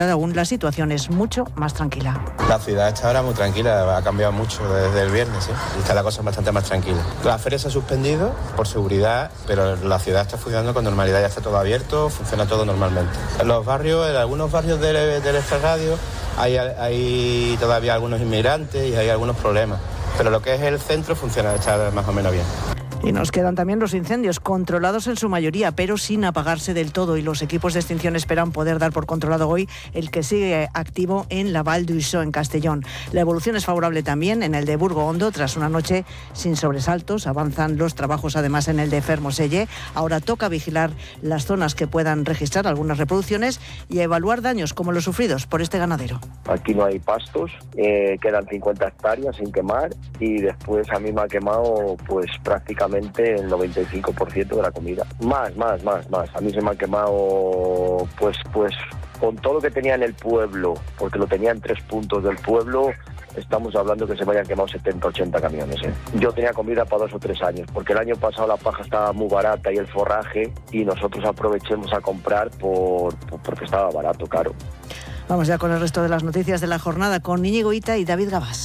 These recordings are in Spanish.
aún la situación es mucho más tranquila. La ciudad está ahora muy tranquila, ha cambiado mucho desde el viernes, ¿sí? Y está la cosa bastante más tranquila. La feria se ha suspendido por seguridad, pero la ciudad está funcionando con normalidad, ya está todo abierto, funciona todo normalmente. En algunos barrios del extrarradio hay todavía algunos inmigrantes y hay algunos problemas, pero lo que es el centro funciona, está más o menos bien. Y nos quedan también los incendios, controlados en su mayoría, pero sin apagarse del todo. Y los equipos de extinción esperan poder dar por controlado hoy el que sigue activo en la Val d'Uixó, en Castellón. La evolución es favorable también en el de Burgo Hondo. Tras una noche sin sobresaltos, avanzan los trabajos además en el de Fermoselle. Ahora toca vigilar las zonas que puedan registrar algunas reproducciones y evaluar daños como los sufridos por este ganadero. Aquí no hay pastos, quedan 50 hectáreas sin quemar y después a mí me ha quemado pues prácticamente el 95% de la comida. Más. A mí se me ha quemado pues con todo lo que tenía en el pueblo, porque lo tenía en 3 puntos del pueblo. Estamos hablando que se me hayan quemado 70, 80 camiones. Yo tenía comida para 2 o 3 años, porque el año pasado la paja estaba muy barata y el forraje, y nosotros aprovechemos a comprar porque estaba barato, caro. Vamos ya con el resto de las noticias de la jornada con Íñigo Hita y David Gabás.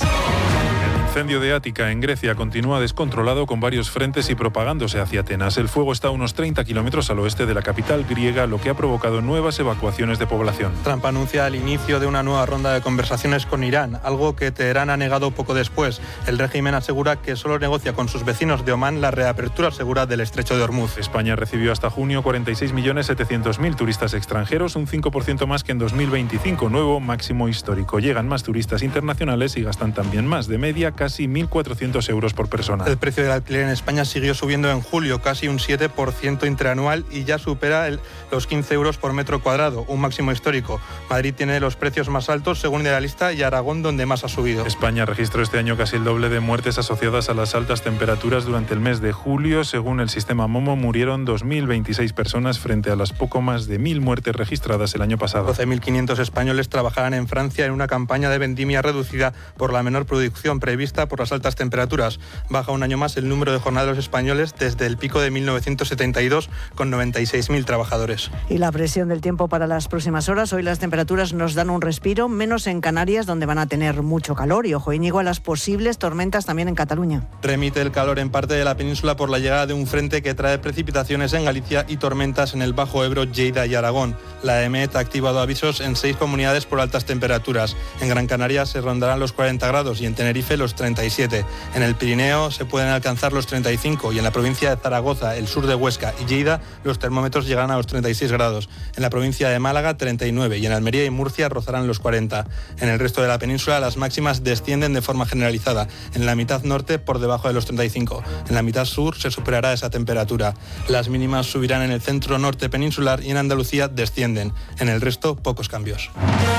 El incendio de Ática en Grecia continúa descontrolado con varios frentes y propagándose hacia Atenas. El fuego está a unos 30 kilómetros al oeste de la capital griega, lo que ha provocado nuevas evacuaciones de población. Trump anuncia el inicio de una nueva ronda de conversaciones con Irán, algo que Teherán ha negado poco después. El régimen asegura que solo negocia con sus vecinos de Omán la reapertura segura del estrecho de Hormuz. España recibió hasta junio 46.700.000 turistas extranjeros, un 5% más que en 2025, nuevo máximo histórico. Llegan más turistas internacionales y gastan también más, de media casi 1.400 euros por persona. El precio del alquiler en España siguió subiendo en julio, casi un 7% interanual, y ya supera los 15 euros por metro cuadrado, un máximo histórico. Madrid tiene los precios más altos según la lista y Aragón donde más ha subido. España registró este año casi el doble de muertes asociadas a las altas temperaturas durante el mes de julio. Según el sistema Momo, murieron 2.026 personas frente a las poco más de 1.000 muertes registradas el año pasado. 12.500 españoles trabajarán en Francia en una campaña de vendimia reducida por la menor producción prevista por las altas temperaturas. Baja un año más el número de jornaleros españoles desde el pico de 1972 con 96.000 trabajadores. Y la presión del tiempo para las próximas horas. Hoy las temperaturas nos dan un respiro, menos en Canarias donde van a tener mucho calor y ojo, Íñigo, a las posibles tormentas también en Cataluña. Remite el calor en parte de la península por la llegada de un frente que trae precipitaciones en Galicia y tormentas en el Bajo Ebro, Lleida y Aragón. La EMET ha activado avisos en 6 comunidades por altas temperaturas. En Gran Canaria se rondarán los 40 grados y en Tenerife los 37. En el Pirineo se pueden alcanzar los 35 y en la provincia de Zaragoza, el sur de Huesca y Lleida los termómetros llegarán a los 36 grados. En la provincia de Málaga 39 y en Almería y Murcia rozarán los 40. En el resto de la península las máximas descienden de forma generalizada. En la mitad norte por debajo de los 35. En la mitad sur se superará esa temperatura. Las mínimas subirán en el centro norte peninsular y en Andalucía descienden. En el resto pocos cambios.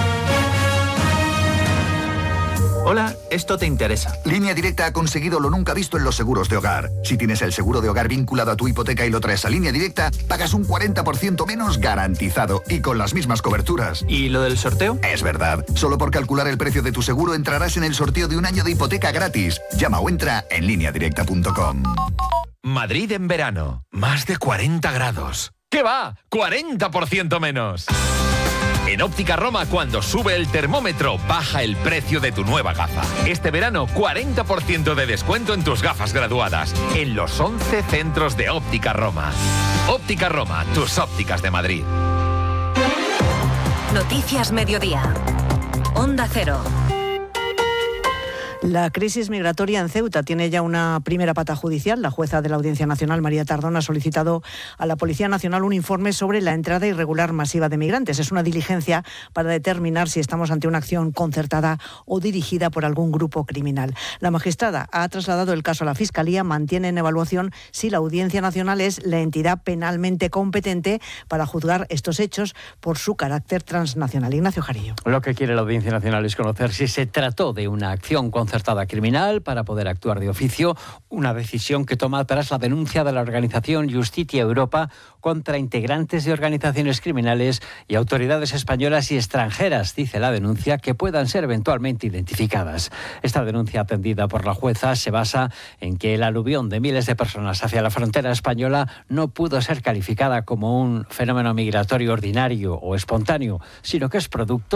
Hola, esto te interesa. Línea Directa ha conseguido lo nunca visto en los seguros de hogar. Si tienes el seguro de hogar vinculado a tu hipoteca y lo traes a Línea Directa, pagas un 40% menos garantizado y con las mismas coberturas. ¿Y lo del sorteo? Es verdad. Solo por calcular el precio de tu seguro entrarás en el sorteo de un año de hipoteca gratis. Llama o entra en lineadirecta.com. Madrid en verano. Más de 40 grados. ¿Qué va? ¡40% menos! En Óptica Roma, cuando sube el termómetro, baja el precio de tu nueva gafa. Este verano, 40% de descuento en tus gafas graduadas, en los 11 centros de Óptica Roma. Óptica Roma, tus ópticas de Madrid. Noticias Mediodía. Onda Cero. La crisis migratoria en Ceuta tiene ya una primera pata judicial. La jueza de la Audiencia Nacional, María Tardón, ha solicitado a la Policía Nacional un informe sobre la entrada irregular masiva de migrantes. Es una diligencia para determinar si estamos ante una acción concertada o dirigida por algún grupo criminal. La magistrada ha trasladado el caso a la Fiscalía, mantiene en evaluación si la Audiencia Nacional es la entidad penalmente competente para juzgar estos hechos por su carácter transnacional. Ignacio Jarillo. Lo que quiere la Audiencia Nacional es conocer si se trató de una acción concertada concertada criminal para poder actuar de oficio, una decisión que toma tras la denuncia de la organización Justitia Europa contra integrantes de organizaciones criminales y autoridades españolas y extranjeras, dice la denuncia, que puedan ser eventualmente identificadas. Esta denuncia atendida por la jueza se basa en que el aluvión de miles de personas hacia la frontera española no pudo ser calificada como un fenómeno migratorio ordinario o espontáneo, sino que es producto